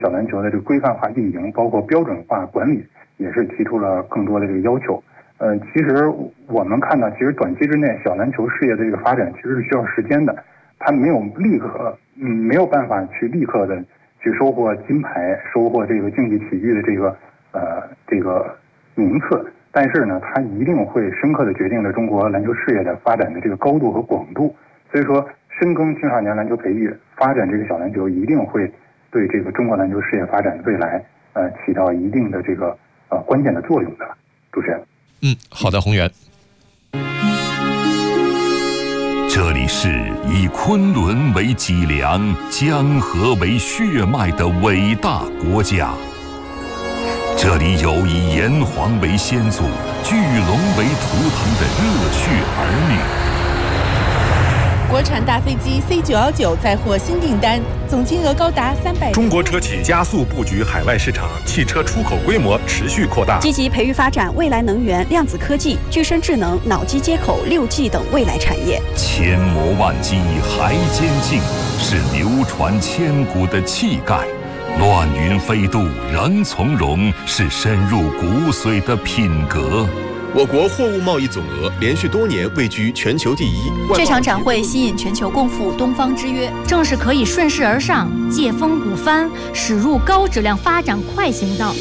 小篮球的这个规范化运营，包括标准化管理，也是提出了更多的这个要求。其实我们看到，其实短期之内小篮球事业的这个发展其实是需要时间的，它没有没有办法去立刻的去收获金牌，收获这个竞技体育的这个名次。但是呢，它一定会深刻的决定了中国篮球事业的发展的这个高度和广度。所以说，深耕青少年篮球培育，发展这个小篮球，一定会对这个中国篮球事业发展的未来，起到一定的这个关键的作用的。主持人， 好的，宏源。 这里是以昆仑为脊梁、江河为血脉的伟大国家。这里有以炎黄为先祖、巨龙为图腾的热血儿女。 国产大飞机 C919 再获新订单，总金额高达300。 中国车企加速布局海外市场，汽车出口规模持续扩大， 积极培育发展未来能源、量子科技、具身智能、脑机接口、6G 等未来产业。 千磨万击还坚劲，是流传千古的气概；乱云飞渡仍从容，是深入骨髓的品格。 我国货物贸易总额连续多年位居全球第一。 这场展会吸引全球共赴东方之约， 正是可以顺势而上，借风鼓帆，驶入高质量发展快行道。